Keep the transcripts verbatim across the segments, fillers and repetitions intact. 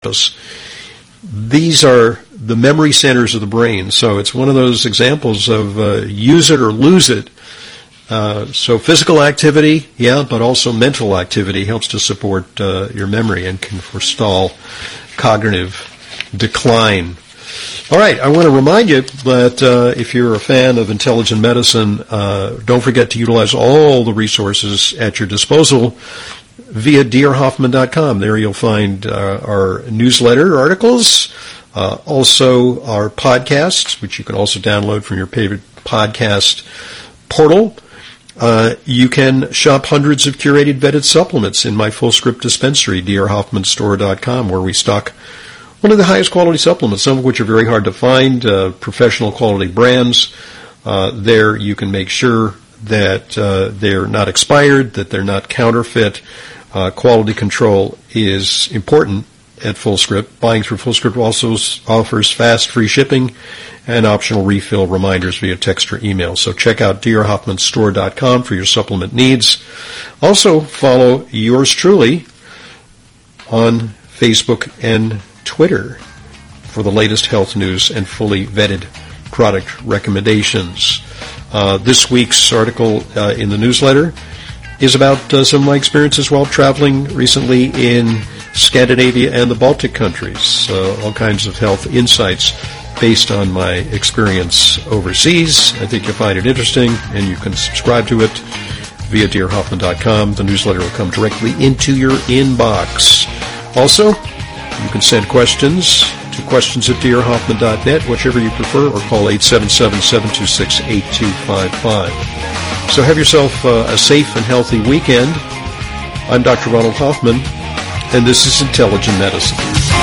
These are the memory centers of the brain, so it's one of those examples of uh, use it or lose it. Uh, so physical activity, yeah, but also mental activity helps to support uh, your memory and can forestall cognitive decline. All right, I want to remind you that uh, if you're a fan of intelligent medicine, uh, don't forget to utilize all the resources at your disposal via d r hoffman dot com. There you'll find uh, our newsletter articles, uh, also our podcasts, which you can also download from your favorite podcast portal. Uh, you can shop hundreds of curated vetted supplements in my full script dispensary, d r hoffman store dot com, where we stock one of the highest quality supplements, some of which are very hard to find, uh, professional quality brands. Uh, there you can make sure that uh, they're not expired, that they're not counterfeit. Uh, quality control is important at FullScript. Buying through FullScript also offers fast, free shipping and optional refill reminders via text or email. So check out d r hoffman store dot com for your supplement needs. Also, follow yours truly on Facebook and Twitter for the latest health news and fully vetted product recommendations. Uh, this week's article uh, in the newsletter is about uh, some of my experiences while traveling recently in Scandinavia and the Baltic countries. Uh, all kinds of health insights based on my experience overseas. I think you'll find it interesting, and you can subscribe to it via d r hoffman dot com. The newsletter will come directly into your inbox. Also, you can send questions to questions at d r hoffman dot net, whichever you prefer, or call eight seven seven, seven two six, eight two five five. So have yourself uh, a safe and healthy weekend. I'm Doctor Ronald Hoffman, and this is Intelligent Medicine.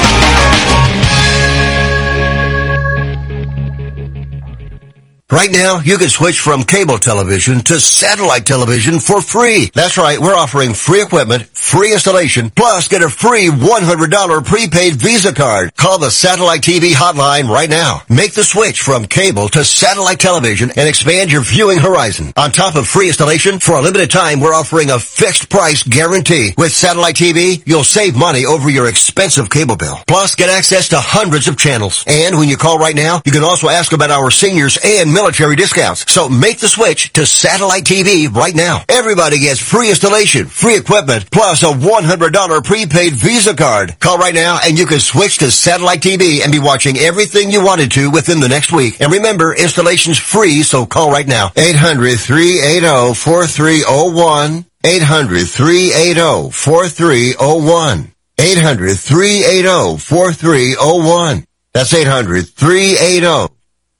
Right now, you can switch from cable television to satellite television for free. That's right, we're offering free equipment, free installation, plus get a free one hundred dollars prepaid Visa card. Call the Satellite T V hotline right now. Make the switch from cable to satellite television and expand your viewing horizon. On top of free installation, for a limited time, we're offering a fixed price guarantee. With Satellite T V, you'll save money over your expensive cable bill. Plus, get access to hundreds of channels. And when you call right now, you can also ask about our seniors and military discounts. So make the switch to Satellite T V right now. Everybody gets free installation, free equipment, plus a one hundred dollars prepaid Visa card. Call right now and you can switch to Satellite T V and be watching everything you wanted to within the next week. And remember, installation's free, so call right now. eight hundred, three eight zero, four three zero one. eight hundred, three eight zero, four three zero one. eight hundred, three eight zero, four three zero one. That's eight hundred, three eight zero.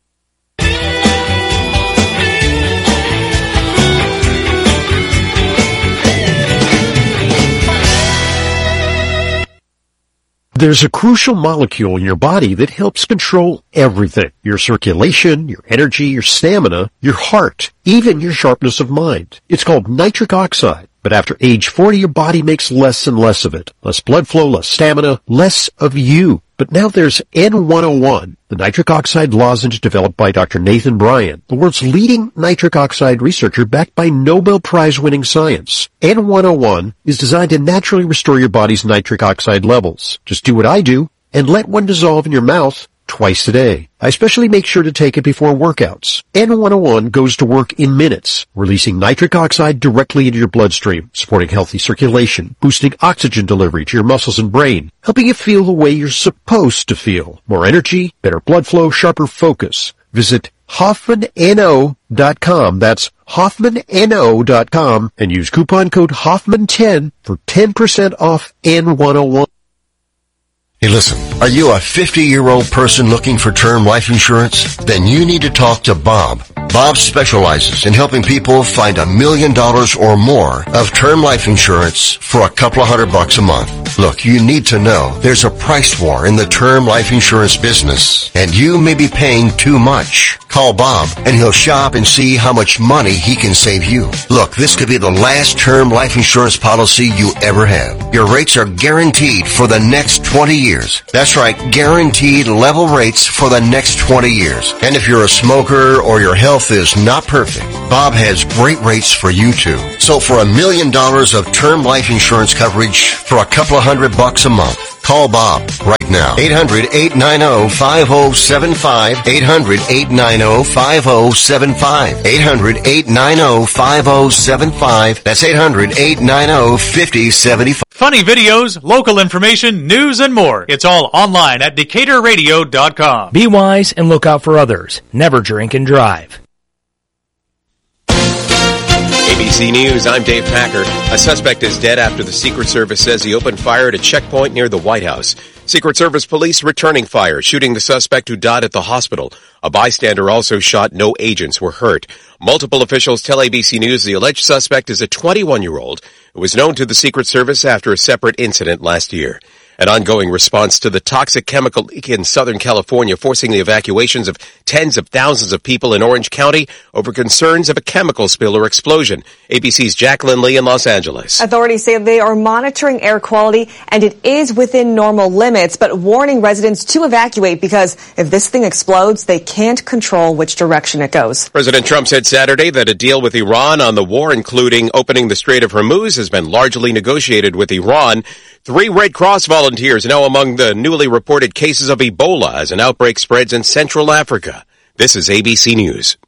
There's a crucial molecule in your body that helps control everything. Your circulation, your energy, your stamina, your heart, even your sharpness of mind. It's called nitric oxide. But after age forty, your body makes less and less of it. Less blood flow, less stamina, less of you. But now there's N one oh one, the nitric oxide lozenge developed by Doctor Nathan Bryan, the world's leading nitric oxide researcher backed by Nobel Prize-winning science. N one oh one is designed to naturally restore your body's nitric oxide levels. Just do what I do and let one dissolve in your mouth twice a day. I especially make sure to take it before workouts. N one oh one goes to work in minutes, releasing nitric oxide directly into your bloodstream, supporting healthy circulation, boosting oxygen delivery to your muscles and brain, helping you feel the way you're supposed to feel. More energy, better blood flow, sharper focus. Visit Hoffman N O dot com. That's Hoffman N O dot com and use coupon code Hoffman ten for ten percent off N one oh one. Hey, listen, are you a fifty-year-old person looking for term life insurance? Then you need to talk to Bob. Bob specializes in helping people find a million dollars or more of term life insurance for a couple of hundred bucks a month. Look, you need to know there's a price war in the term life insurance business, and you may be paying too much. Call Bob, and he'll shop and see how much money he can save you. Look, this could be the last term life insurance policy you ever have. Your rates are guaranteed for the next twenty years. That's right, guaranteed level rates for the next twenty years. And if you're a smoker or your health is not perfect, Bob has great rates for you too. So for a million dollars of term life insurance coverage for a couple of hundred bucks a month, call Bob right now. eight hundred, eight nine zero, five zero seven five. eight hundred, eight nine zero, five zero seven five. eight hundred, eight nine zero, five zero seven five. That's eight hundred, eight nine zero, five zero seven five. Funny videos, local information, news, and more. It's all online at Decatur Radio dot com. Be wise and look out for others. Never drink and drive. A B C News, I'm Dave Packer. A suspect is dead after the Secret Service says he opened fire at a checkpoint near the White House. Secret Service police returning fire, shooting the suspect who died at the hospital. A bystander also shot. No agents were hurt. Multiple officials tell A B C News the alleged suspect is a twenty-one-year-old who was known to the Secret Service after a separate incident last year. An ongoing response to the toxic chemical leak in Southern California, forcing the evacuations of tens of thousands of people in Orange County over concerns of a chemical spill or explosion. A B C's Jacqueline Lee in Los Angeles. Authorities say they are monitoring air quality and it is within normal limits, but warning residents to evacuate because if this thing explodes, they can't control which direction it goes. President Trump said Saturday that a deal with Iran on the war, including opening the Strait of Hormuz, has been largely negotiated with Iran. Three Red Cross volunteers now among the newly reported cases of Ebola as an outbreak spreads in Central Africa. This is A B C News.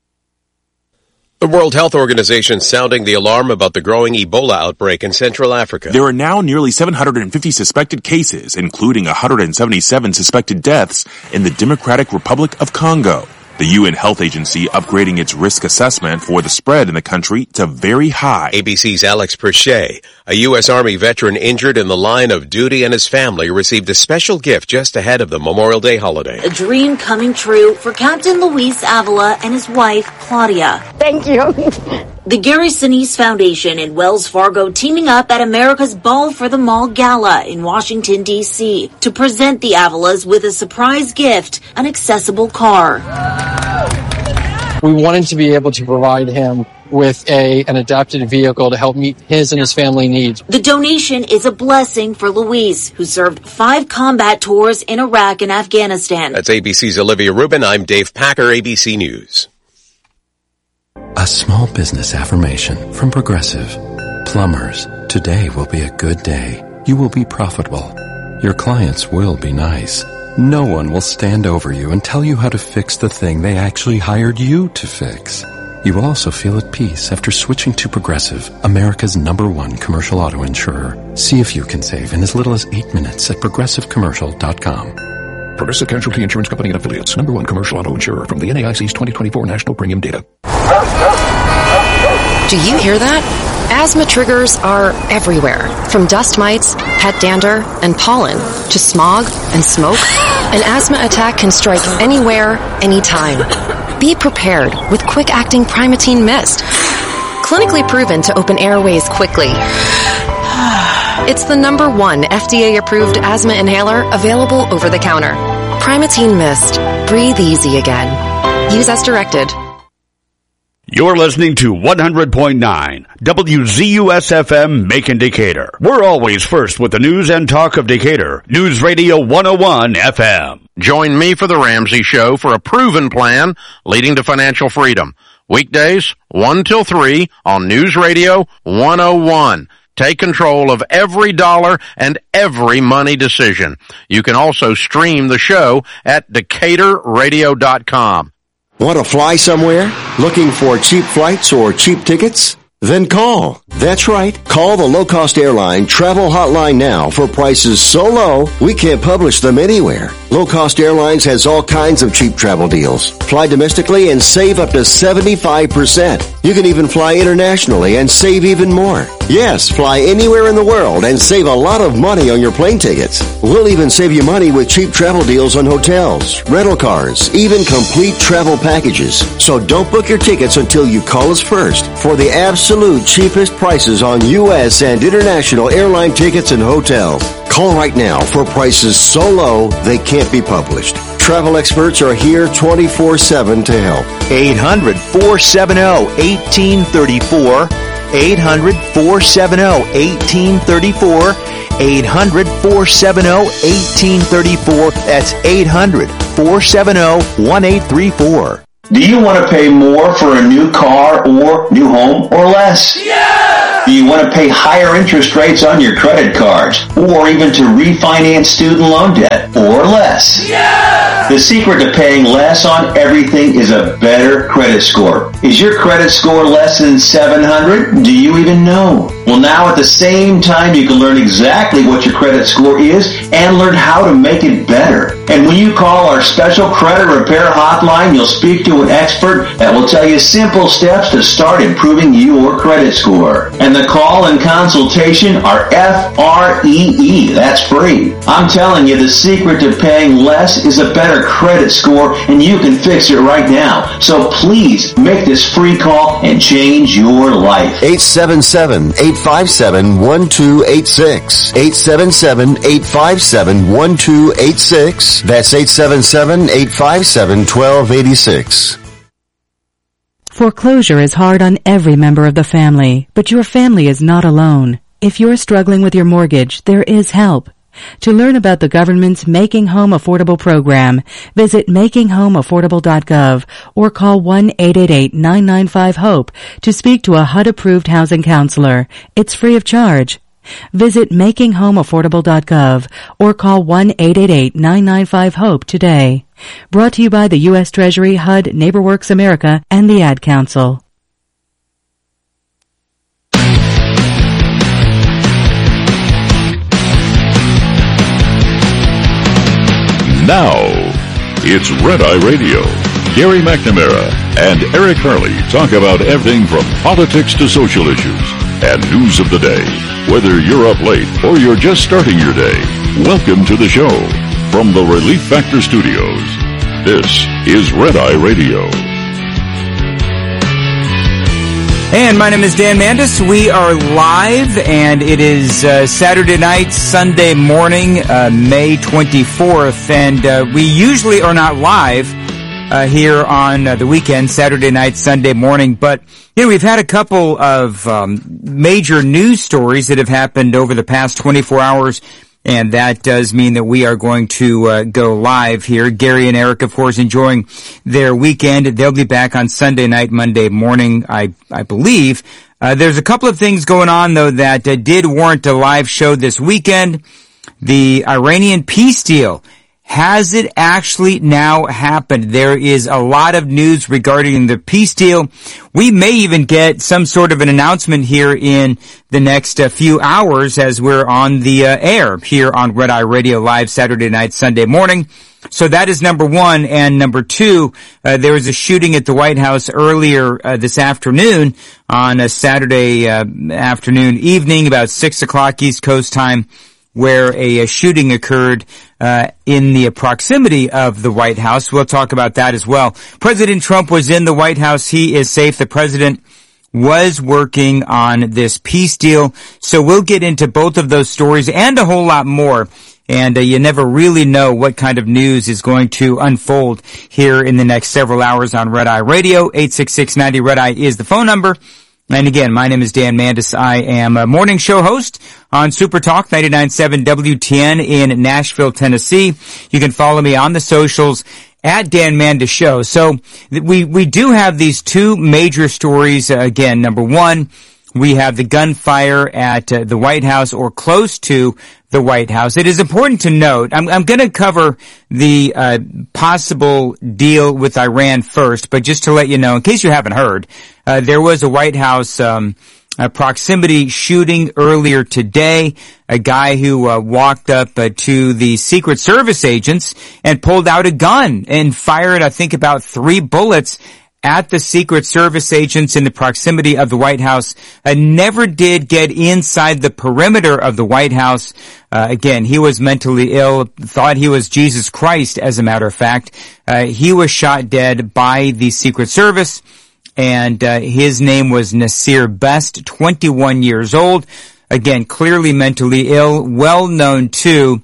The World Health Organization sounding the alarm about the growing Ebola outbreak in Central Africa. There are now nearly seven hundred fifty suspected cases, including one hundred seventy-seven suspected deaths in the Democratic Republic of Congo. The U N Health Agency upgrading its risk assessment for the spread in the country to very high. A B C's Alex Perche, a U S Army veteran injured in the line of duty, and his family received a special gift just ahead of the Memorial Day holiday. A dream coming true for Captain Luis Avila and his wife, Claudia. Thank you. The Gary Sinise Foundation and Wells Fargo teaming up at America's Ball for the Mall Gala in Washington, D C to present the Avilas with a surprise gift, an accessible car. We wanted to be able to provide him with a an adapted vehicle to help meet his and his family needs. The donation is a blessing for Luis, who served five combat tours in Iraq and Afghanistan. That's A B C's Olivia Rubin. I'm Dave Packer, A B C News. A small business affirmation from Progressive. Plumbers, today will be a good day. You will be profitable. Your clients will be nice. No one will stand over you and tell you how to fix the thing they actually hired you to fix. You will also feel at peace after switching to Progressive, America's number one commercial auto insurer. See if you can save in as little as eight minutes at progressive commercial dot com. Progressive Casualty Insurance Company and Affiliates. Number one commercial auto insurer from the N A I C's twenty twenty-four National Premium Data. Do you hear that? Asthma triggers are everywhere. From dust mites, pet dander, and pollen, to smog and smoke. An asthma attack can strike anywhere, anytime. Be prepared with quick-acting Primatene Mist. Clinically proven to open airways quickly. It's the number one F D A-approved asthma inhaler available over the counter. Primatene Mist. Breathe easy again. Use as directed. You're listening to one hundred point nine W Z U S F M Macon Decatur. We're always first with the news and talk of Decatur. News Radio one oh one F M. Join me for the Ramsey Show for a proven plan leading to financial freedom. Weekdays, one till three on News Radio one oh one. Take control of every dollar and every money decision. You can also stream the show at Decatur Radio dot com. Want to fly somewhere? Looking for cheap flights or cheap tickets? Then call. That's right. Call the low-cost airline travel hotline now for prices so low we can't publish them anywhere. Low Cost Airlines has all kinds of cheap travel deals. Fly domestically and save up to seventy-five percent. You can even fly internationally and save even more. Yes, fly anywhere in the world and save a lot of money on your plane tickets. We'll even save you money with cheap travel deals on hotels, rental cars, even complete travel packages. So don't book your tickets until you call us first for the absolute cheapest prices on U S and international airline tickets and hotels. Call right now for prices so low they can't be published. travel experts are here twenty-four seven to help. eight hundred, four seven zero, one eight three four. eight hundred, four seven zero, one eight three four. eight hundred, four seven zero, one eight three four. That's eight hundred, four seven zero, one eight three four. Do you want to pay more for a new car or new home or less? Yeah! Do you want to pay higher interest rates on your credit cards or even to refinance student loan debt or less? Yeah! The secret to paying less on everything is a better credit score. Is your credit score less than seven hundred? Do you even know? Well, now at the same time, you can learn exactly what your credit score is and learn how to make it better. And when you call our special credit repair hotline, you'll speak to an expert that will tell you simple steps to start improving your credit score. And the call and consultation are F R E E. That's free. I'm telling you, the secret to paying less is a better credit score, and you can fix it right now. So please make this free call and change your life. eight seven seven, eight five seven, one two eight six. eight seven seven, eight five seven, one two eight six. That's eight seven seven, eight five seven, one two eight six. Foreclosure is hard on every member of the family, but your family is not alone. If you're struggling with your mortgage, there is help. To learn about the government's Making Home Affordable program, visit making home affordable dot gov or call one eight eight eight, nine nine five, HOPE to speak to a H U D-approved housing counselor. It's free of charge. Visit making home affordable dot gov or call one eight eight eight, nine nine five, HOPE today. Brought to you by the U S Treasury, H U D, NeighborWorks America, and the Ad Council. Now, it's Red Eye Radio. Gary McNamara and Eric Harley talk about everything from politics to social issues and news of the day. Whether you're up late or you're just starting your day, welcome to the show. From the Relief Factor Studios, this is Red Eye Radio. And my name is Dan Mandis. We are live, and it is uh, Saturday night, Sunday morning, uh, May twenty-fourth. And uh, we usually are not live uh, here on uh, the weekend, Saturday night, Sunday morning. But, you know, we've had a couple of um, major news stories that have happened over the past twenty-four hours. And that does mean that we are going to uh, go live here. Gary and Eric, of course, enjoying their weekend. They'll be back on Sunday night, Monday morning, I I believe. Uh, there's a couple of things going on, though, that uh, did warrant a live show this weekend. The Iranian peace deal. Has it actually now happened? There is a lot of news regarding the peace deal. We may even get some sort of an announcement here in the next uh, few hours as we're on the uh, air here on Red Eye Radio Live Saturday night, Sunday morning. So that is number one. And number two, uh, there was a shooting at the White House earlier uh, this afternoon on a Saturday uh, afternoon evening, about six o'clock East Coast time, where a, a shooting occurred uh, in the proximity of the White House. We'll talk about that as well. President Trump was in the White House. He is safe. The president was working on this peace deal. So we'll get into both of those stories and a whole lot more. And uh, you never really know what kind of news is going to unfold here in the next several hours on Red Eye Radio. eight six six, ninety, Red Eye is the phone number. And again, my name is Dan Mandis. I am a morning show host on Super Talk ninety-nine point seven W T N in Nashville, Tennessee. You can follow me on the socials at Dan Mandis Show. So we, we do have these two major stories. Uh, again, number one, we have the gunfire at uh, the White House or close to the White House. It is important to note, I'm, I'm going to cover the uh, possible deal with Iran first, but just to let you know, in case you haven't heard, uh, there was a White House um, a proximity shooting earlier today. A guy who uh, walked up uh, to the Secret Service agents and pulled out a gun and fired, I think, about three bullets at the Secret Service agents in the proximity of the White House. Uh, never did get inside the perimeter of the White House. Uh, again, he was mentally ill, thought he was Jesus Christ, as a matter of fact. Uh, he was shot dead by the Secret Service, and uh, his name was Nasir Best, twenty-one years old. Again, clearly mentally ill, well known to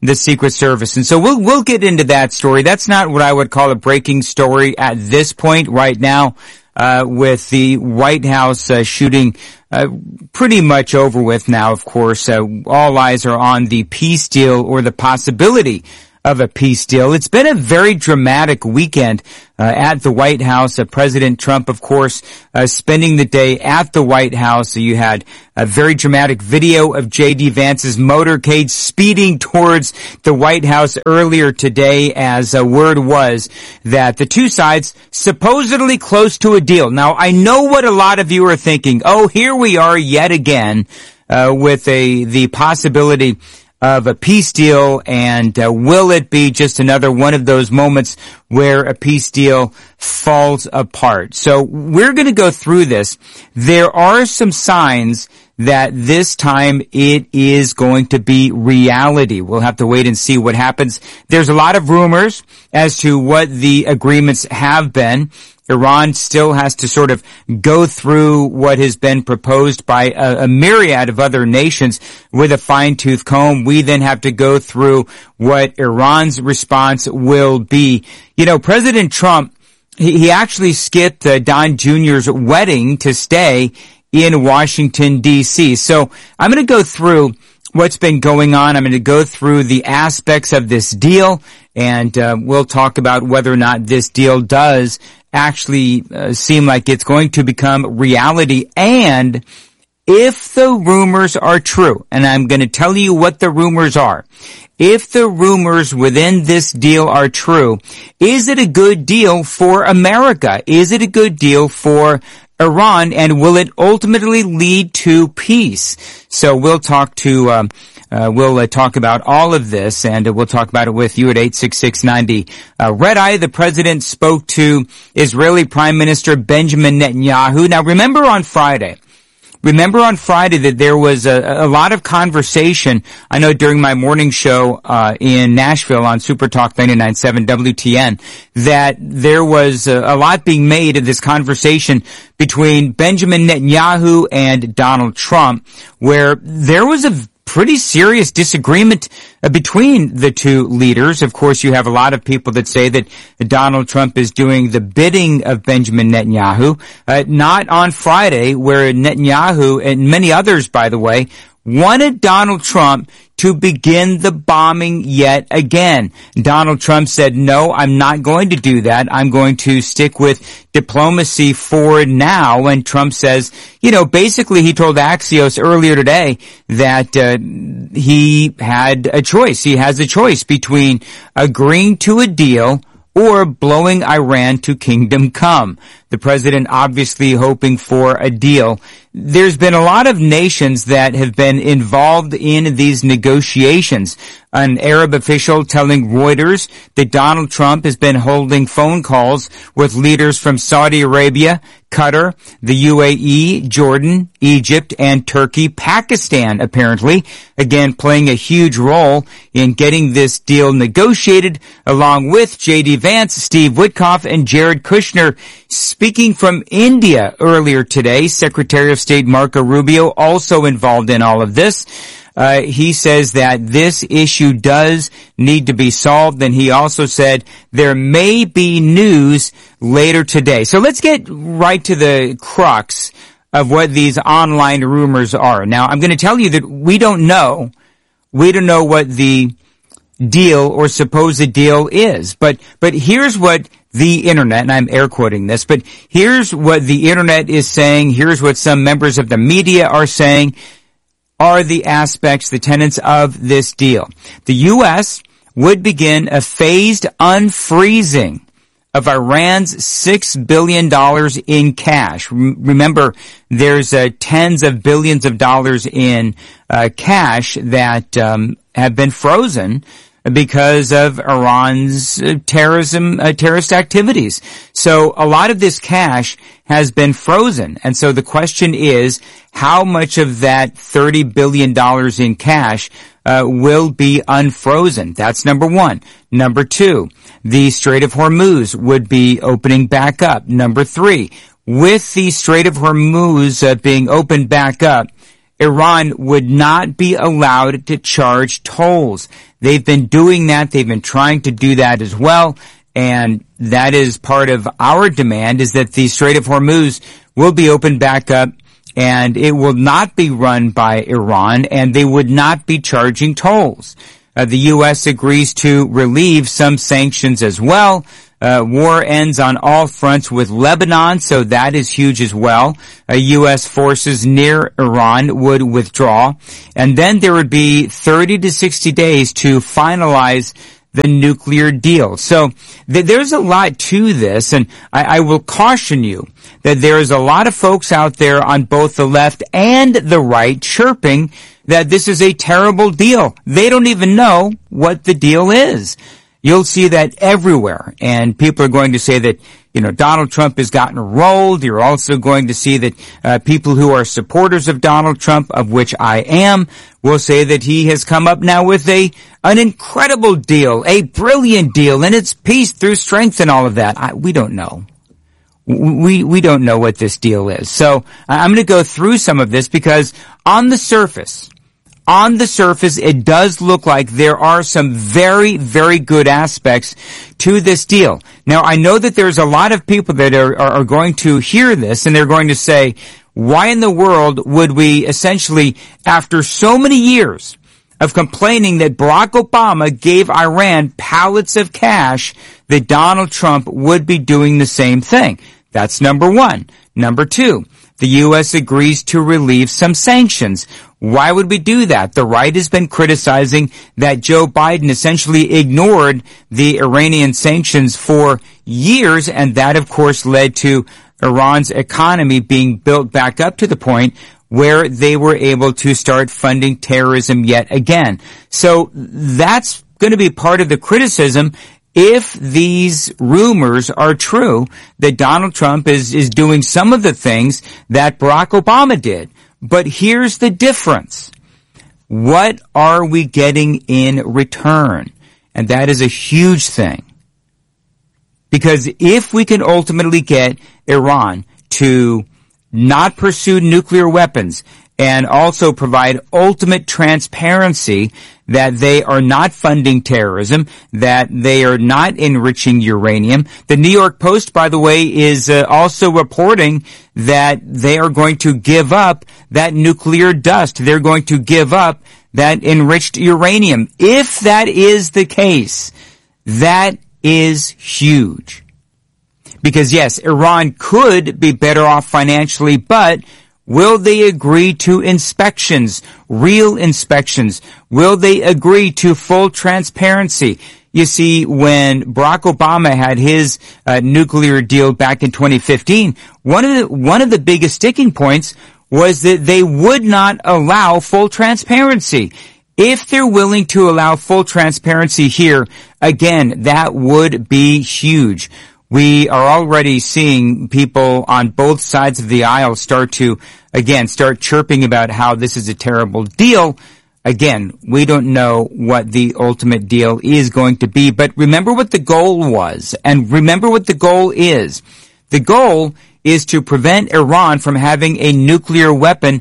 the Secret Service. And so we'll, we'll get into that story. That's not what I would call a breaking story at this point right now, uh, with the White House, uh, shooting, uh, pretty much over with now, of course. Uh, all eyes are on the peace deal or the possibility of a peace deal. It's been a very dramatic weekend uh, at the White House. Uh, President Trump, of course, uh, spending the day at the White House. So you had a very dramatic video of J D. Vance's motorcade speeding towards the White House earlier today, as a word was that the two sides supposedly close to a deal. Now, I know what a lot of you are thinking. Oh, here we are yet again uh, with a the possibility of a peace deal, and uh, will it be just another one of those moments where a peace deal falls apart? So we're going to go through this. There are some signs that this time it is going to be reality. We'll have to wait and see what happens. There's a lot of rumors as to what the agreements have been. Iran still has to sort of go through what has been proposed by a, a myriad of other nations with a fine-tooth comb. We then have to go through what Iran's response will be. You know, President Trump, he, he actually skipped uh, Don Junior's wedding to stay in Washington, D C. So I'm going to go through what's been going on. I'm going to go through the aspects of this deal, and uh, we'll talk about whether or not this deal does actually uh, seem like it's going to become reality, and if the rumors are true, and I'm going to tell you what the rumors are. If the rumors within this deal are true, is it a good deal for America? Is it a good deal for Iran, and will it ultimately lead to peace? So we'll talk to um, Uh, we'll uh, talk about all of this, and uh, we'll talk about it with you at eight six six, ninety. Uh, Red Eye, the president spoke to Israeli Prime Minister Benjamin Netanyahu. Now, remember on Friday, remember on Friday that there was a, a lot of conversation, I know during my morning show uh, in Nashville on Super Talk ninety-nine point seven W T N, that there was a, a lot being made of this conversation between Benjamin Netanyahu and Donald Trump, where there was a pretty serious disagreement uh, between the two leaders. Of course, you have a lot of people that say that Donald Trump is doing the bidding of Benjamin Netanyahu. Uh, not on Friday, where Netanyahu and many others, by the way, wanted Donald Trump to begin the bombing yet again. Donald Trump said, no, I'm not going to do that. I'm going to stick with diplomacy for now. And Trump says, you know, basically he told Axios earlier today that uh, he had a choice. He has a choice between agreeing to a deal or blowing Iran to kingdom come. The president obviously hoping for a deal. There's been a lot of nations that have been involved in these negotiations. An Arab official telling Reuters that Donald Trump has been holding phone calls with leaders from Saudi Arabia, Qatar, the U A E, Jordan, Egypt, and Turkey, Pakistan, apparently, again playing a huge role in getting this deal negotiated, along with J D. Vance, Steve Witkoff, and Jared Kushner. Speaking from India earlier today, Secretary of State Marco Rubio also involved in all of this. Uh, he says that this issue does need to be solved, and he also said there may be news later today. So let's get right to the crux of what these online rumors are. Now, I'm going to tell you that we don't know. We don't know what the deal or supposed deal is, but, but here's what the internet, and I'm air quoting this, but here's what the internet is saying, here's what some members of the media are saying, are the aspects, the tenets of this deal. The U S would begin a phased unfreezing of Iran's six billion dollars in cash. Remember, there's uh, tens of billions of dollars in uh, cash that um, have been frozen because of Iran's uh, terrorism, uh, terrorist activities. So a lot of this cash has been frozen. And so the question is, how much of that thirty billion dollars in cash uh, will be unfrozen? That's number one. Number two, the Strait of Hormuz would be opening back up. Number three, with the Strait of Hormuz uh, being opened back up, Iran would not be allowed to charge tolls. They've been doing that. They've been trying to do that as well. And that is part of our demand, is that the Strait of Hormuz will be opened back up, and it will not be run by Iran, and they would not be charging tolls. Uh, the U S agrees to relieve some sanctions as well. Uh, war ends on all fronts with Lebanon, so that is huge as well. Uh, U S forces near Iran would withdraw. And then there would be thirty to sixty days to finalize the nuclear deal. So th- there's a lot to this, and I-, I will caution you that there is a lot of folks out there on both the left and the right chirping that this is a terrible deal. They don't even know what the deal is. You'll see that everywhere, and people are going to say that, you know, Donald Trump has gotten rolled. You're also going to see that uh, people who are supporters of Donald Trump, of which I am, will say that he has come up now with a an incredible deal, a brilliant deal, and it's peace through strength and all of that. I, we don't know. We we don't know what this deal is. So I'm going to go through some of this because on the surface, On the surface, it does look like there are some very, very good aspects to this deal. Now, I know that there's a lot of people that are, are going to hear this, and they're going to say, why in the world would we essentially, after so many years of complaining that Barack Obama gave Iran pallets of cash, that Donald Trump would be doing the same thing? That's number one. Number two, the U S agrees to relieve some sanctions. Why would we do that? The right has been criticizing that Joe Biden essentially ignored the Iranian sanctions for years, and that, of course, led to Iran's economy being built back up to the point where they were able to start funding terrorism yet again. So that's going to be part of the criticism if these rumors are true that Donald Trump is, is doing some of the things that Barack Obama did. But here's the difference. What are we getting in return? And that is a huge thing. Because if we can ultimately get Iran to not pursue nuclear weapons and also provide ultimate transparency that they are not funding terrorism, that they are not enriching uranium. The New York Post, by the way, is uh, also reporting that they are going to give up that nuclear dust. They're going to give up that enriched uranium. If that is the case, that is huge. Because yes, Iran could be better off financially, but will they agree to inspections, real inspections? Will they agree to full transparency? You see, when Barack Obama had his uh, nuclear deal back in twenty fifteen, one of the one of the biggest sticking points was that they would not allow full transparency. If they're willing to allow full transparency here, again, that would be huge. We are already seeing people on both sides of the aisle start to, again, start chirping about how this is a terrible deal. Again, we don't know what the ultimate deal is going to be, but remember what the goal was, and remember what the goal is. The goal is to prevent Iran from having a nuclear weapon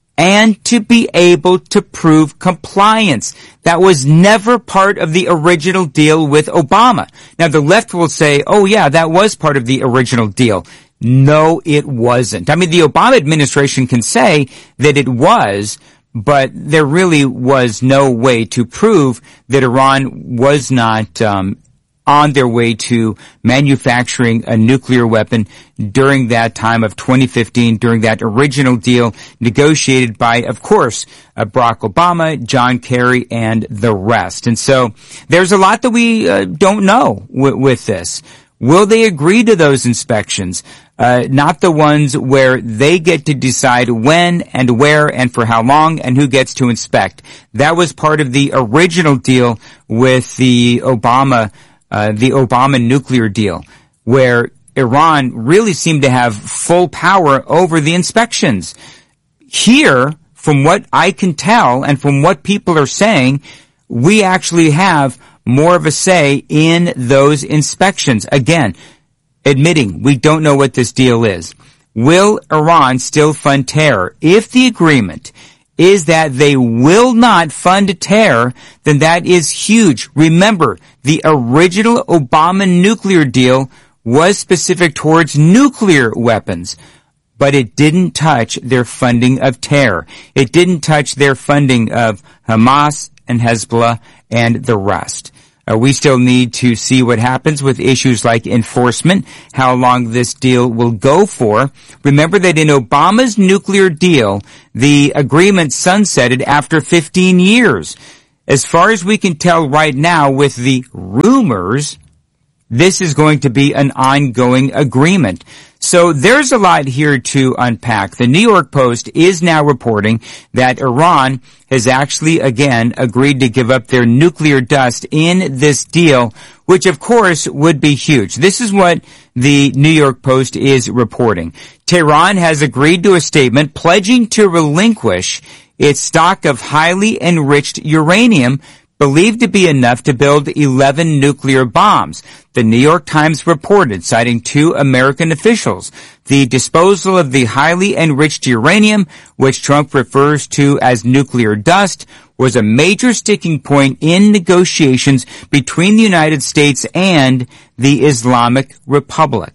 and to be able to prove compliance. That was never part of the original deal with Obama. Now, the left will say, oh yeah, that was part of the original deal. No, it wasn't. I mean, the Obama administration can say that it was, but there really was no way to prove that Iran was not um on their way to manufacturing a nuclear weapon during that time of twenty fifteen, during that original deal negotiated by, of course, uh, Barack Obama, John Kerry, and the rest. And so there's a lot that we uh, don't know w- with this. Will they agree to those inspections? Uh, not the ones where they get to decide when and where and for how long and who gets to inspect. That was part of the original deal with the Obama Uh, the Obama nuclear deal, where Iran really seemed to have full power over the inspections. Here, from what I can tell and from what people are saying, we actually have more of a say in those inspections. Again, admitting we don't know what this deal is. Will Iran still fund terror? If the agreement is that they will not fund terror, then that is huge. Remember, the original Obama nuclear deal was specific towards nuclear weapons, but it didn't touch their funding of terror. It didn't touch their funding of Hamas and Hezbollah and the rest. Uh, we still need to see what happens with issues like enforcement, how long this deal will go for. Remember that in Obama's nuclear deal, the agreement sunsetted after fifteen years. As far as we can tell right now with the rumors, this is going to be an ongoing agreement. So there's a lot here to unpack. The New York Post is now reporting that Iran has actually again agreed to give up their nuclear dust in this deal, which of course would be huge. This is what the New York Post is reporting. Tehran has agreed to a statement pledging to relinquish its stock of highly enriched uranium, believed to be enough to build eleven nuclear bombs. The New York Times reported, citing two American officials, the disposal of the highly enriched uranium, which Trump refers to as nuclear dust, was a major sticking point in negotiations between the United States and the Islamic Republic.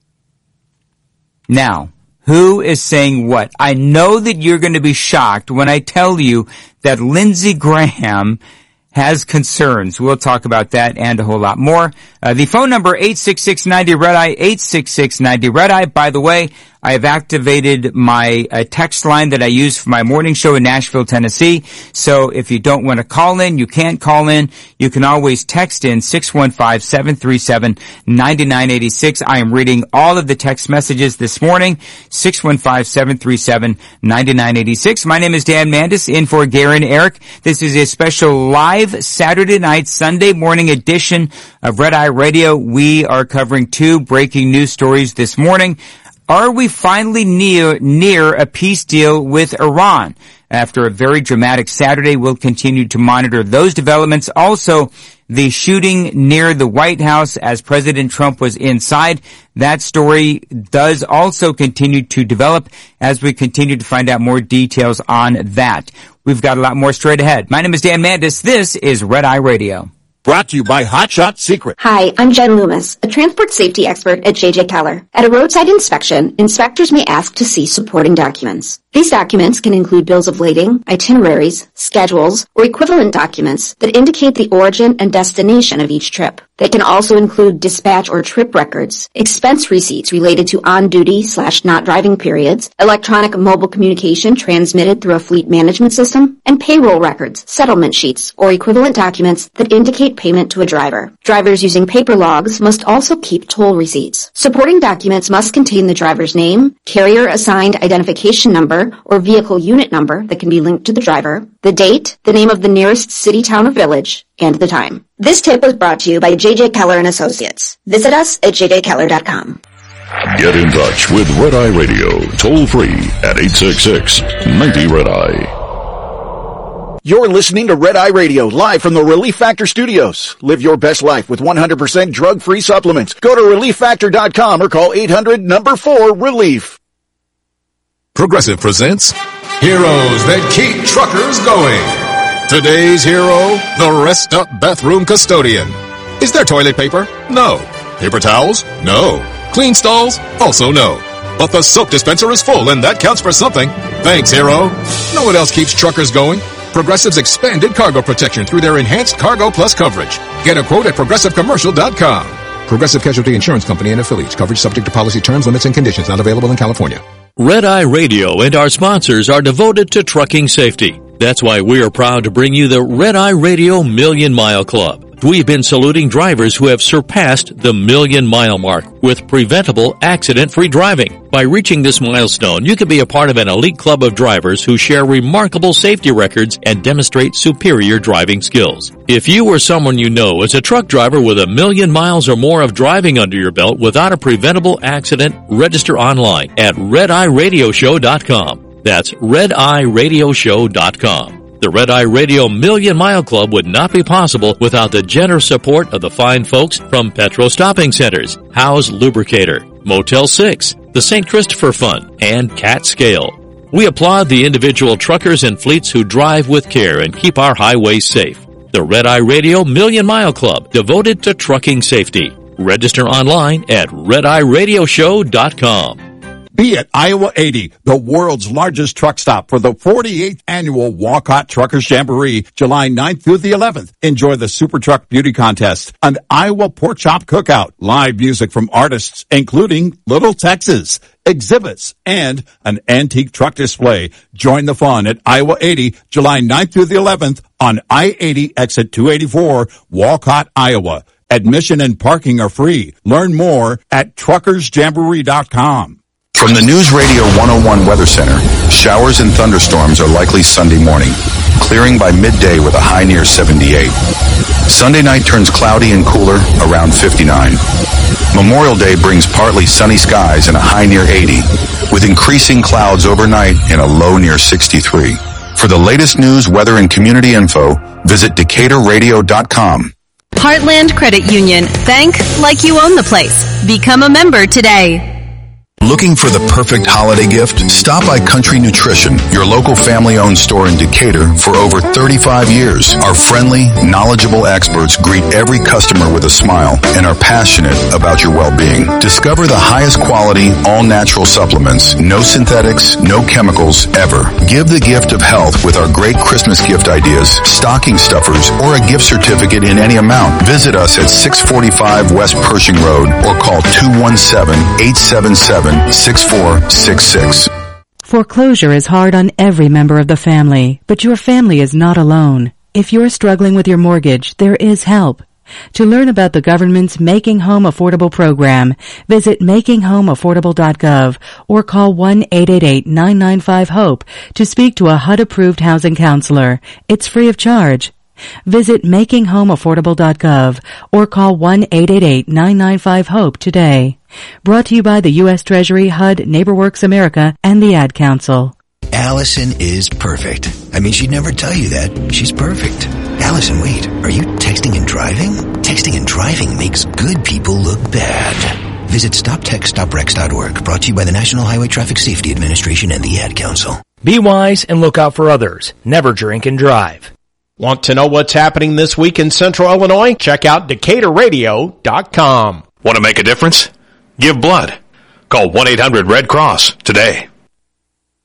Now, who is saying what? I know that you're going to be shocked when I tell you that Lindsey Graham has concerns. We'll talk about that and a whole lot more. Uh, the phone number, eight six six ninety red eye, eight six six ninety red eye. By the way, I have activated my uh, text line that I use for my morning show in Nashville, Tennessee. So if you don't want to call in, you can't call in. You can always text in six one five, seven three seven, nine nine eight six. I am reading all of the text messages this morning, six one five, seven three seven, nine nine eight six. My name is Dan Mandis, in for Gary and Eric. This is a special live Saturday night, Sunday morning edition of Red Eye Radio. We are covering two breaking news stories this morning. Are we finally near, near a peace deal with Iran? After a very dramatic Saturday, we'll continue to monitor those developments. Also, the shooting near the White House as President Trump was inside. That story does also continue to develop as we continue to find out more details on that. We've got a lot more straight ahead. My name is Dan Mandis. This is Red Eye Radio. Brought to you by Hot Shot Secret. Hi, I'm Jen Loomis, a transport safety expert at J J Keller. At a roadside inspection, inspectors may ask to see supporting documents. These documents can include bills of lading, itineraries, schedules, or equivalent documents that indicate the origin and destination of each trip. They can also include dispatch or trip records, expense receipts related to on-duty slash not driving periods, electronic mobile communication transmitted through a fleet management system, and payroll records, settlement sheets, or equivalent documents that indicate payment to a driver. Drivers using paper logs must also keep toll receipts. Supporting documents must contain the driver's name, carrier-assigned identification number, or vehicle unit number that can be linked to the driver, the date, the name of the nearest city, town, or village, and the time. This tip was brought to you by J J Keller and Associates. Visit us at j j keller dot com. Get in touch with Red Eye Radio, toll free at eight six six, ninety red eye. You're listening to Red Eye Radio, live from the Relief Factor Studios. Live your best life with one hundred percent drug-free supplements. Go to relief factor dot com or call eight hundred number four relief. Progressive presents Heroes That Keep Truckers Going. Today's hero, the rest-up bathroom custodian. Is there toilet paper? No. Paper towels? No. Clean stalls? Also no. But the soap dispenser is full, and that counts for something. Thanks, hero. Know what else keeps truckers going? Progressive's expanded cargo protection through their enhanced Cargo Plus coverage. Get a quote at progressive commercial dot com. Progressive Casualty Insurance Company and affiliates. Coverage subject to policy terms, limits, and conditions. Not available in California. Red Eye Radio and our sponsors are devoted to trucking safety. That's why we are proud to bring you the Red Eye Radio Million Mile Club. We've been saluting drivers who have surpassed the million mile mark with preventable accident-free driving. By reaching this milestone, you can be a part of an elite club of drivers who share remarkable safety records and demonstrate superior driving skills. If you or someone you know is a truck driver with a million miles or more of driving under your belt without a preventable accident, register online at red eye radio show dot com. That's red eye radio show dot com. The Red Eye Radio Million Mile Club would not be possible without the generous support of the fine folks from Petro Stopping Centers, Howe's Lubricator, Motel six, the Saint Christopher Fund, and Cat Scale. We applaud the individual truckers and fleets who drive with care and keep our highways safe. The Red Eye Radio Million Mile Club, devoted to trucking safety. Register online at red eye radio show dot com. Be at Iowa eighty, the world's largest truck stop for the forty-eighth annual Walcott Truckers Jamboree, July ninth through the eleventh. Enjoy the Super Truck Beauty Contest, an Iowa Pork Chop Cookout, live music from artists including Little Texas, exhibits, and an antique truck display. Join the fun at Iowa eighty, July ninth through the eleventh on I eighty exit two eighty-four, Walcott, Iowa. Admission and parking are free. Learn more at truckers jamboree dot com. From the News Radio one oh one Weather Center, showers and thunderstorms are likely Sunday morning, clearing by midday with a high near seventy-eight. Sunday night turns cloudy and cooler, around fifty-nine. Memorial Day brings partly sunny skies and a high near eighty, with increasing clouds overnight and a low near sixty-three. For the latest news, weather, and community info, visit decatur radio dot com. Heartland Credit Union. Bank like you own the place. Become a member today. Looking for the perfect holiday gift? Stop by Country Nutrition, your local family-owned store in Decatur for over thirty-five years. Our friendly, knowledgeable experts greet every customer with a smile and are passionate about your well-being. Discover the highest quality, all-natural supplements, no synthetics, no chemicals, ever. Give the gift of health with our great Christmas gift ideas, stocking stuffers, or a gift certificate in any amount. Visit us at six forty-five West Pershing Road or call two one seven, eight seven seven, six four six six. Foreclosure is hard on every member of the family, but your family is not alone. If you're struggling with your mortgage, there is help. To learn about the government's Making Home Affordable program, visit making home affordable dot gov or call one eight eight eight, nine nine five, HOPE to speak to a H U D-approved housing counselor. It's free of charge. Visit making home affordable dot gov or call one eight eight eight, nine nine five, HOPE today. Brought to you by the U S Treasury, H U D, NeighborWorks America, and the Ad Council. Allison is perfect. I mean, she'd never tell you that. She's perfect. Allison, wait, are you texting and driving? Texting and driving makes good people look bad. Visit stop text stop wrecks dot org, brought to you by the National Highway Traffic Safety Administration and the Ad Council. Be wise and look out for others. Never drink and drive. Want to know what's happening this week in Central Illinois? Check out decatur radio dot com. Want to make a difference? Give blood. Call one eight hundred red cross today.